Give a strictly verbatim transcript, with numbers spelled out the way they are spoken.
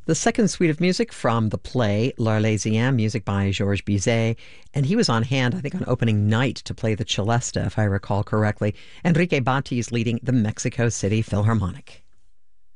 The second suite of music from the play L'Arlésienne, music by Georges Bizet, and he was on hand, I think, on opening night to play the celesta, if I recall correctly. Enrique Bati is leading the Mexico City Philharmonic.